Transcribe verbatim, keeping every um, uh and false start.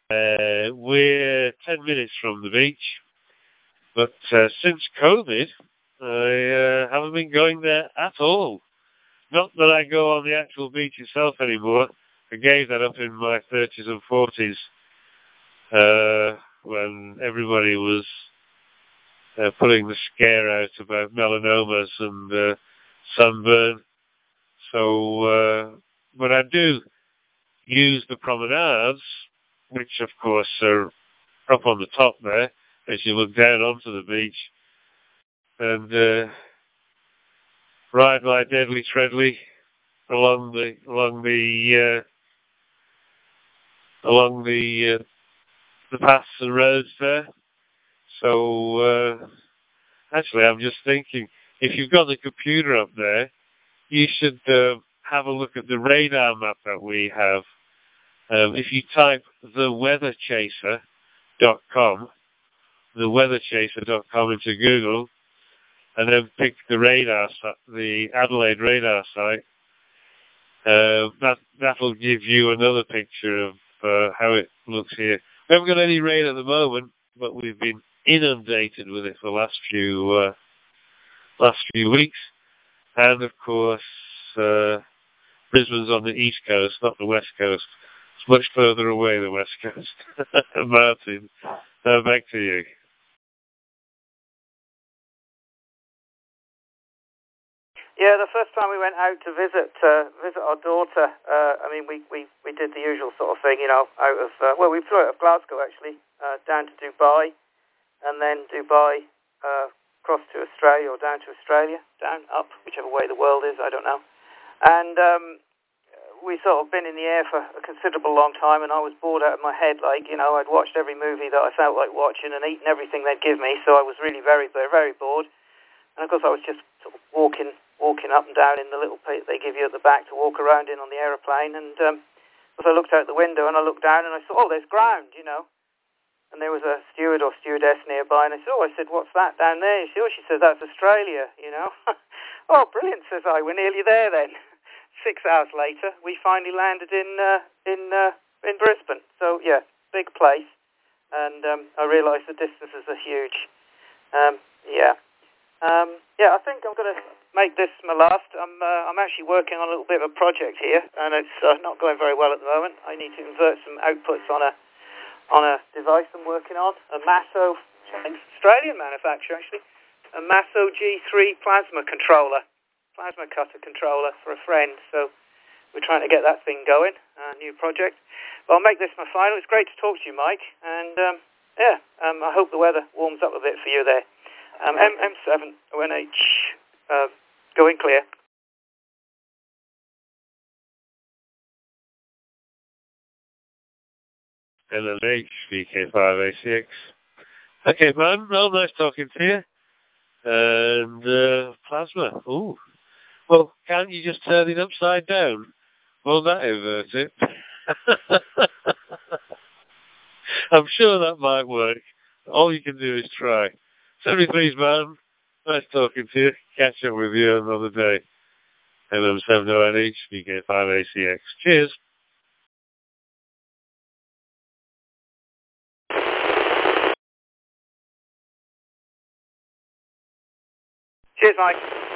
Uh, we're ten minutes from the beach, but uh, since COVID, I uh, haven't been going there at all. Not that I go on the actual beach itself anymore. I gave that up in my thirties and forties uh, when everybody was uh, putting the scare out about melanomas and uh, sunburn. So, uh, but I do use the promenades, which of course are up on the top there, as you look down onto the beach, and uh, ride my deadly treadly along the along the uh, along the uh, the paths and roads there. So uh, actually, I'm just thinking, if you've got the computer up there, you should uh, have a look at the radar map that we have. Um, if you type the weather chaser dot com, the weather chaser dot com into Google, and then pick the radar, the Adelaide radar site, uh, that that'll give you another picture of uh, how it looks here. We haven't got any rain at the moment, but we've been inundated with it for the last few uh, last few weeks, and of course, uh, Brisbane's on the east coast, not the west coast. It's much further away, the west coast. Martin, uh, back to you. Yeah, the first time we went out to visit uh, visit our daughter, uh, I mean, we, we, we did the usual sort of thing, you know, out of, uh, well, we flew out of Glasgow, actually, uh, down to Dubai, and then Dubai, uh, across to Australia, or down to Australia, down, up, whichever way the world is, I don't know. And um, we sort of been in the air for a considerable long time, and I was bored out of my head, like, you know, I'd watched every movie that I felt like watching and eaten everything they'd give me, so I was really very, very, very bored. And of course I was just sort of walking walking up and down in the little pit they give you at the back to walk around in on the aeroplane. And um, as I looked out the window and I looked down and I saw, oh, there's ground, you know. And there was a steward or stewardess nearby, and I said, oh, I said, what's that down there? She, oh, she said, that's Australia, you know. Oh, brilliant, says I, we're nearly there then. Six hours later, we finally landed in uh, in uh, in Brisbane. So, yeah, big place. And um, I realised the distances are huge. Um, yeah. Um, yeah, I think I'm going to make this my last. I'm uh, I'm actually working on a little bit of a project here, and it's uh, not going very well at the moment. I need to invert some outputs on a on a device I'm working on, a Masso, Australian manufacturer actually, a Masso G three plasma controller, plasma cutter controller for a friend. So we're trying to get that thing going, a new project. But I'll make this my final. It's great to talk to you, Mike, and um, yeah, um, I hope the weather warms up a bit for you there. Um, M seven O N H, uh, going clear. N L H, V K five A C X. Okay, man, well, nice talking to you. And uh, plasma, ooh. Well, can't you just turn it upside down? Will that invert it? I'm sure that might work. All you can do is try. seventy-threes, man. Nice talking to you. Catch up with you another day. M M seven O N H, V K five A C X. Cheers. Cheers, Mike.